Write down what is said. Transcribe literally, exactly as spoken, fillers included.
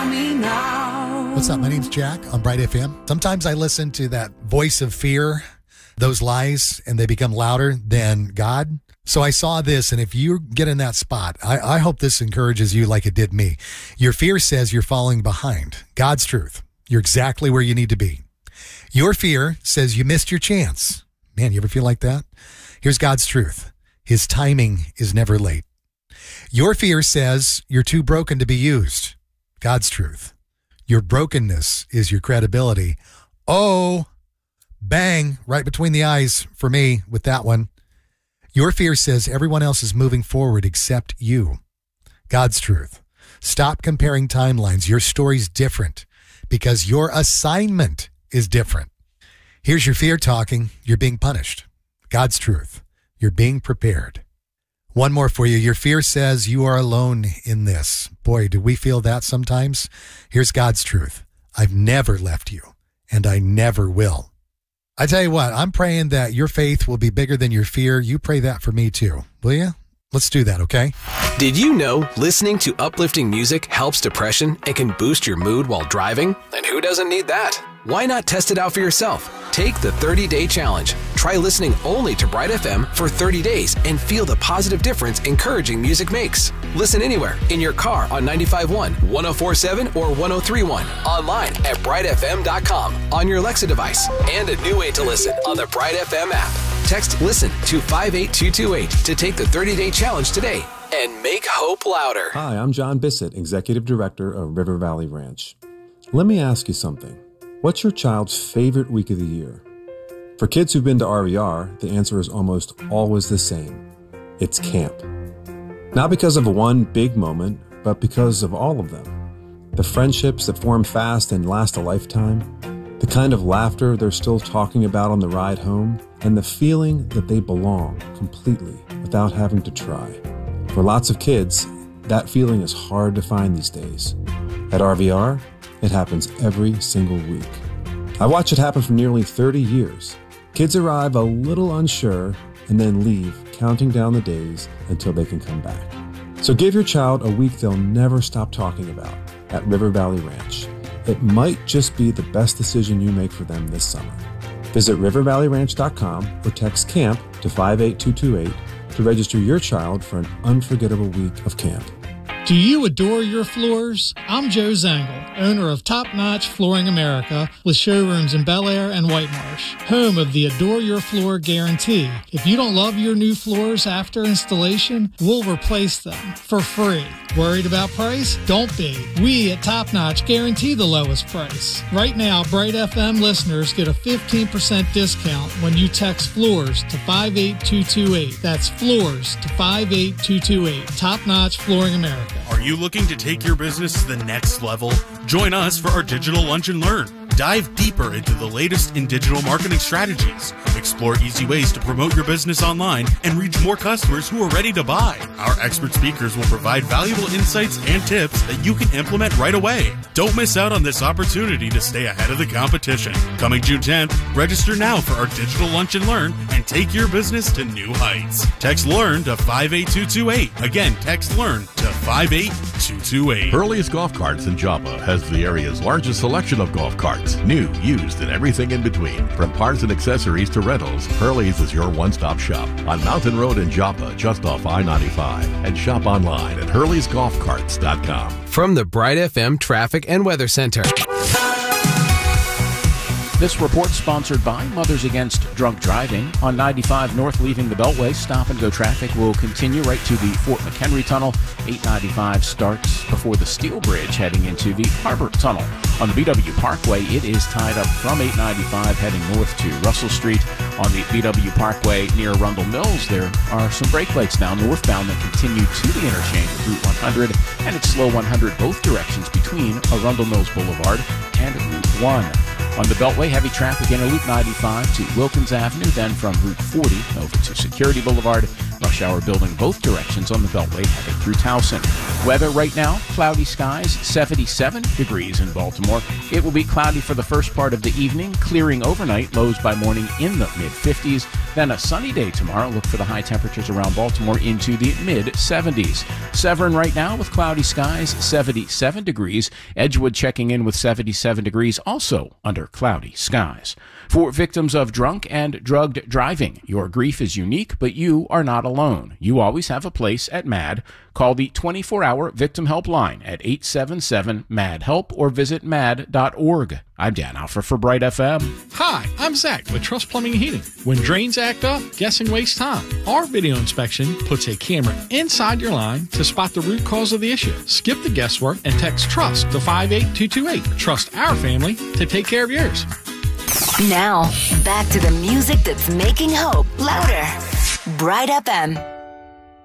tell me now. What's up? My name's Jack on Bright F M. Sometimes I listen to that voice of fear, those lies, and they become louder than God. So I saw this, and if you get in that spot, I, I hope this encourages you like it did me. Your fear says you're falling behind God's truth. You're exactly where you need to be. Your fear says you missed your chance. Man, you ever feel like that? Here's God's truth. His timing is never late. Your fear says you're too broken to be used. God's truth. Your brokenness is your credibility. Oh, bang, right between the eyes for me with that one. Your fear says everyone else is moving forward except you. God's truth. Stop comparing timelines. Your story's different because your assignment is different. Here's your fear talking. You're being punished. God's truth. You're being prepared. One more for you. Your fear says you are alone in this. Boy, do we feel that sometimes? Here's God's truth. I've never left you, and I never will. I tell you what, I'm praying that your faith will be bigger than your fear. You pray that for me too, will you? Let's do that, okay? Did you know listening to uplifting music helps depression and can boost your mood while driving? And who doesn't need that? Why not test it out for yourself? Take the thirty-day challenge. Try listening only to Bright F M for thirty days and feel the positive difference encouraging music makes. Listen anywhere, in your car on ninety-five point one, one oh four point seven, or one oh three point one. Online at bright f m dot com, on your Alexa device, and a new way to listen on the Bright F M app. Text LISTEN to five eight two two eight to take the thirty-day challenge today and make hope louder. Hi, I'm John Bissett, Executive Director of River Valley Ranch. Let me ask you something. What's your child's favorite week of the year? For kids who've been to R V R, the answer is almost always the same. It's camp. Not because of one big moment, but because of all of them. The friendships that form fast and last a lifetime, the kind of laughter they're still talking about on the ride home, and the feeling that they belong completely without having to try. For lots of kids, that feeling is hard to find these days. At R V R, it happens every single week. I watch it happen for nearly thirty years. Kids arrive a little unsure and then leave, counting down the days until they can come back. So give your child a week they'll never stop talking about at River Valley Ranch. It might just be the best decision you make for them this summer. Visit river valley ranch dot com or text CAMP to five eight two two eight to register your child for an unforgettable week of camp. Do you adore your floors? I'm Joe Zangle, owner of Top Notch Flooring America with showrooms in Bel Air and White Marsh, home of the Adore Your Floor Guarantee. If you don't love your new floors after installation, we'll replace them for free. Worried about price? Don't be. We at Top Notch guarantee the lowest price. Right now, Bright F M listeners get a fifteen percent discount when you text FLOORS to five eight two two eight. That's FLOORS to five eight two two eight. Top Notch Flooring America. Are you looking to take your business to the next level? Join us for our Digital Lunch and Learn. Dive deeper into the latest in digital marketing strategies. Explore easy ways to promote your business online and reach more customers who are ready to buy. Our expert speakers will provide valuable insights and tips that you can implement right away. Don't miss out on this opportunity to stay ahead of the competition. Coming June tenth, register now for our Digital Lunch and Learn and take your business to new heights. Text LEARN to five eight two two eight. Again, text LEARN to five eight two two eight. Hurley's Golf Carts in Joppa has the area's largest selection of golf carts. New, used, and everything in between. From parts and accessories to rentals, Hurley's is your one-stop shop on Mountain Road in Joppa, just off I ninety-five. And shop online at hurleys golf carts dot com. From the Bright F M Traffic and Weather Center. This report sponsored by Mothers Against Drunk Driving. On ninety-five North leaving the Beltway, stop-and-go traffic will continue right to the Fort McHenry Tunnel. eight ninety-five starts before the Steel Bridge heading into the Harbor Tunnel. On the B W Parkway, it is tied up from eight ninety-five heading north to Russell Street. On the B W Parkway near Arundel Mills, there are some brake lights now northbound that continue to the interchange of Route one hundred, and it's slow one hundred both directions between Arundel Mills Boulevard and Route one. On the Beltway, heavy traffic in Loop ninety-five to Wilkins Avenue, then from Route forty over to Security Boulevard. Rush hour building both directions on the Beltway headed through Towson. Weather right now, cloudy skies, seventy-seven degrees in Baltimore. It will be cloudy for the first part of the evening, clearing overnight, lows by morning in the mid-fifties. Then a sunny day tomorrow. Look for the high temperatures around Baltimore into the mid-seventies. Severn right now with cloudy skies, seventy-seven degrees. Edgewood checking in with seventy-seven degrees, also under cloudy skies. For victims of drunk and drugged driving, your grief is unique, but you are not alone. You always have a place at MAD. Call the twenty-four hour Victim Helpline at eight seven seven M A D HELP or visit mad dot org. I'm Dan Alford for Bright F M. Hi, I'm Zach with Trust Plumbing and Heating. When drains act up, guessing wastes time. Our video inspection puts a camera inside your line to spot the root cause of the issue. Skip the guesswork and text TRUST to five eight two two eight. Trust our family to take care of yours. Now, back to the music that's making hope louder. Bright F M.